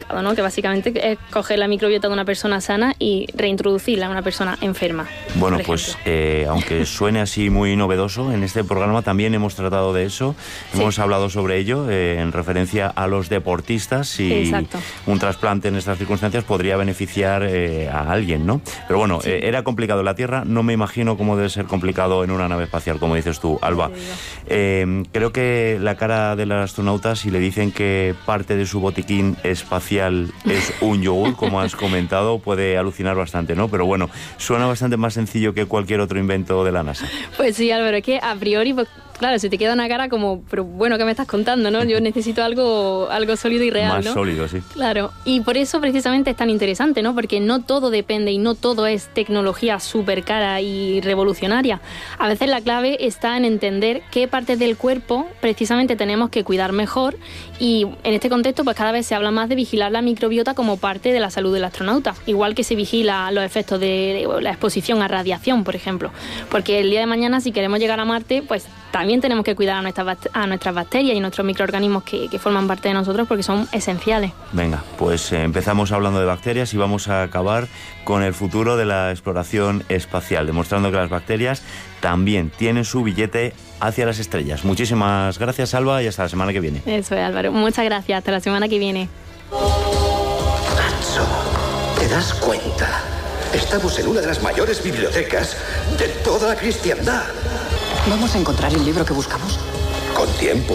complicado, ¿no? Que básicamente es coger la microbiota de una persona sana y reintroducirla en una persona enferma. Bueno, pues aunque suene así muy novedoso, en este programa también hemos tratado de eso. Sí. Hemos hablado sobre ello en referencia a los deportistas y exacto. Un trasplante en estas circunstancias podría beneficiar a alguien, ¿no? Pero bueno, sí. Era complicado en la Tierra, no me imagino cómo debe ser complicado en una nave espacial, como dices tú, Alba. Creo que la cara del astronauta, si le dicen que parte de su botiquín espacial es un yogur, como has comentado, puede alucinar bastante, ¿no? Pero bueno, suena bastante más sencillo que cualquier otro invento de la NASA. Pues sí, Álvaro, es que a priori, pues, claro, se te queda una cara como, pero bueno, ¿qué me estás contando, no? Yo necesito algo sólido y real, más ¿no? Sólido, sí. Claro, y por eso precisamente es tan interesante, ¿no? Porque no todo depende y no todo es tecnología súper cara y revolucionaria. A veces la clave está en entender qué partes del cuerpo precisamente tenemos que cuidar mejor, y en este contexto pues cada vez se habla más de vigilar la microbiota como parte de la salud del astronauta, igual que se vigila los efectos de la exposición a radiación, por ejemplo. Porque el día de mañana, si queremos llegar a Marte, pues también tenemos que cuidar a nuestras bacterias y nuestros microorganismos que forman parte de nosotros, porque son esenciales. Venga, pues empezamos hablando de bacterias y vamos a acabar con el futuro de la exploración espacial, demostrando que las bacterias también tienen su billete hacia las estrellas. Muchísimas gracias, Alba, y hasta la semana que viene. Eso es, Álvaro. Muchas gracias. Hasta la semana que viene. Nacho, ¿te das cuenta? Estamos en una de las mayores bibliotecas de toda la cristiandad. ¿Vamos a encontrar el libro que buscamos? ¿Con tiempo?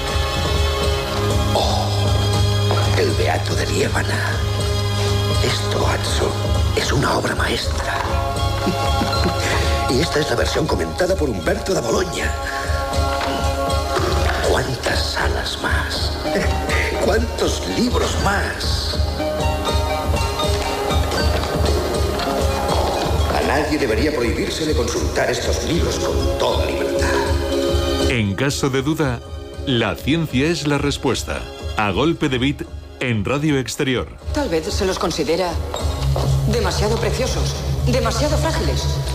Oh, el Beato de Liébana. Esto, Atso, es una obra maestra. Y esta es la versión comentada por Humberto da Bologna. ¿Cuántas salas más? ¿Cuántos libros más? A nadie debería prohibírsele consultar estos libros con toda libertad. En caso de duda, la ciencia es la respuesta. A golpe de bit en Radio Exterior. Tal vez se los considera demasiado preciosos, demasiado frágiles.